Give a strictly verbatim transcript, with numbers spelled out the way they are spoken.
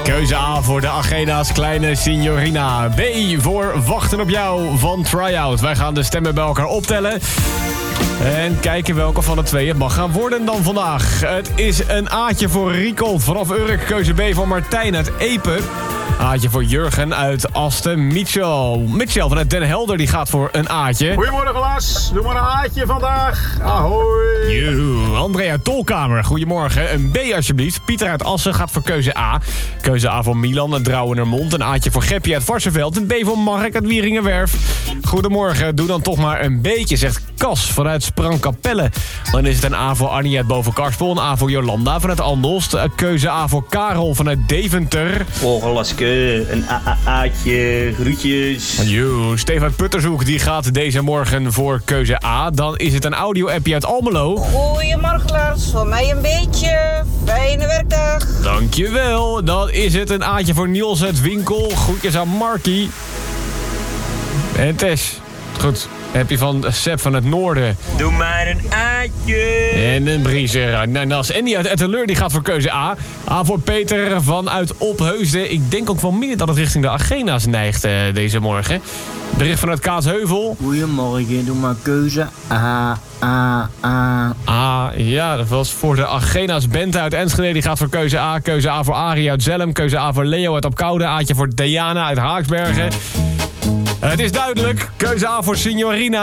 Keuze A voor de Agena's kleine signorina. B voor Wachten op jou van Tryout. Wij gaan de stemmen bij elkaar optellen. En kijken welke van de twee het mag gaan worden dan vandaag. Het is een A'tje voor Riekold vanaf Urk. Keuze B voor Martijn uit Epe. A'tje voor Jurgen uit Asten. Mitchell. Mitchell vanuit Den Helder die gaat voor een A'tje. Goedemorgen Las, doe maar een A'tje vandaag. Ahoy. Yo, André uit Tolkamer. Goedemorgen. Een B alsjeblieft. Pieter uit Assen gaat voor keuze A. Keuze A voor Milan uit Drouwenermond. Een A'tje voor Geppie uit Varsenveld. Een B voor Mark uit Wieringenwerf. Goedemorgen. Doe dan toch maar een B'tje, zegt Cas vanuit Sprangkapelle. Dan is het een A voor Annie uit Bovenkarspel. Een A voor Jolanda vanuit Andelst. Keuze A voor Karel vanuit Deventer. Oh, Laske, een A-A-A'tje, groetjes. Yo, Steve uit Puttershoek die gaat deze morgen voor keuze A. Dan is het een audio-appje uit Almelo. Goedemorgen Lars, voor mij een beetje. Fijne werkdag. Dankjewel. Dan is het een A'tje voor Niels uit Winkel. Groetjes aan Markie. En Tess. Goed. Heb je van Seb van het Noorden. Doe maar een A'tje. En een Briezer. Nas. En die uit Etteleur die gaat voor keuze A. A voor Peter vanuit Opheusden. Ik denk ook wel meer dat het richting de Agena's neigt uh, deze morgen. Bericht vanuit Kaatsheuvel. Goedemorgen, doe maar keuze A, A, A. A, ja, dat was voor de Agena's. Bente uit Enschede, die gaat voor keuze A. Keuze A voor Arie uit Zelm. Keuze A voor Leo uit Opkoude. A'tje voor Diana uit Haaksbergen. Het is duidelijk. Keuze A voor Signorina.